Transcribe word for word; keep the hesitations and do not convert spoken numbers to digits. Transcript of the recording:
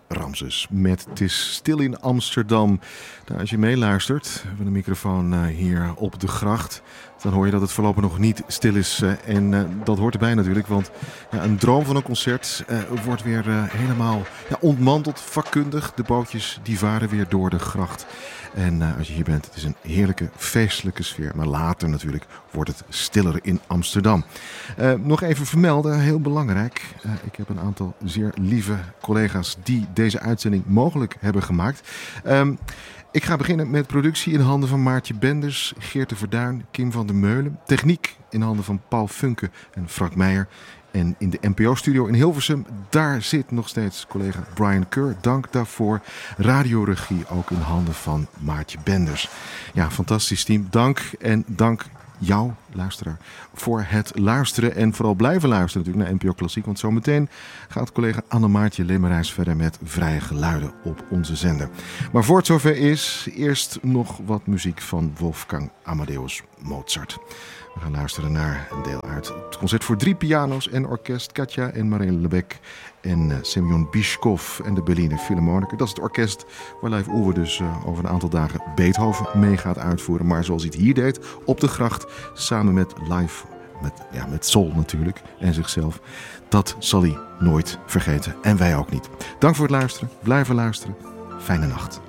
Ramses met Het is stil in Amsterdam. Nou, als je meeluistert van de microfoon uh, hier op de gracht, dan hoor je dat het voorlopig nog niet stil is. Uh, en uh, dat hoort erbij natuurlijk, want ja, een droom van een concert uh, wordt weer uh, helemaal ja, ontmanteld, vakkundig. De bootjes die varen weer door de gracht. En uh, als je hier bent, het is een heerlijke, feestelijke sfeer. Maar later natuurlijk wordt het stiller in Amsterdam. Uh, nog even vermelden, heel belangrijk. Uh, ik heb een aantal zeer lieve collega's die deze uitzending mogelijk hebben gemaakt. Um, ik ga beginnen met productie in handen van Maartje Benders, Geert de Verduin, Kim van der Meulen. Techniek in handen van Paul Funke en Frank Meijer. En in de N P O-studio in Hilversum, daar zit nog steeds collega Brian Keur. Dank daarvoor. Radioregie ook in handen van Maartje Benders. Ja, fantastisch team. Dank en dank jou, luisteraar, voor het luisteren. En vooral blijven luisteren natuurlijk naar N P O Klassiek. Want zometeen gaat collega Anne-Maartje Lemerijs verder met vrije geluiden op onze zender. Maar voor het zover is, eerst nog wat muziek van Wolfgang Amadeus Mozart. We gaan luisteren naar een deel uit het concert voor drie piano's en orkest. Katja en Marijn Lebec en uh, Semyon Bischkov en de Berliner Philharmoniker. Dat is het orkest waar Leif Oewe dus uh, over een aantal dagen Beethoven mee gaat uitvoeren. Maar zoals hij het hier deed, op de gracht, samen met live, met, ja, met Sol natuurlijk en zichzelf. Dat zal hij nooit vergeten en wij ook niet. Dank voor het luisteren. Blijven luisteren. Fijne nacht.